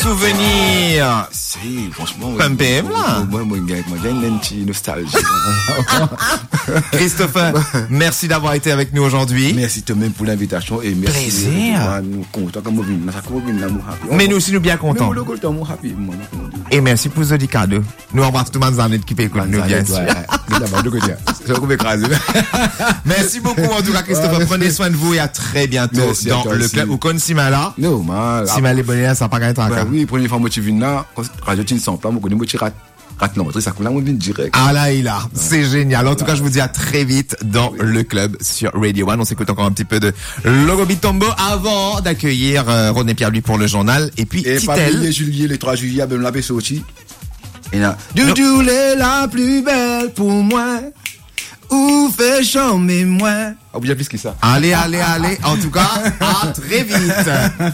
Souvenir. Si, franchement. Pumpem, là. Moi, j'ai une petite nostalgie. Christopher, merci d'avoir été avec nous aujourd'hui. Merci toi-même pour l'invitation et merci. Plaisir. Nous comptons comme Mais nous aussi, nous bien contents. Et merci pour ce cadeau. Nous embrassons tout le monde qui peut écouter nous, bien sûr. Merci beaucoup, en tout cas, Christopher. Prenez soin de vous et à très bientôt dans le club. Ou comme Simala. Non, mal. Simala est bonne, ça n'a pas gagné tant. Oui, première fois que je suis venu là, Radio Tin sans plan, je suis rate l'entrée, ça coule là, on vient direct. Ah là, il a. C'est génial. En tout cas, je vous dis à très vite dans le club sur Radio One. On s'écoute encore un petit peu de Logo Bitombo avant d'accueillir René Pierre lui pour le journal. Et puis, et Titel. Juillet, le 3 juillet, ben, la sorti. Et là, Doudou est la plus belle pour moi. Ou fait charmer moi. Ah, vous avez plus que ça. Allez. En tout cas, à très vite.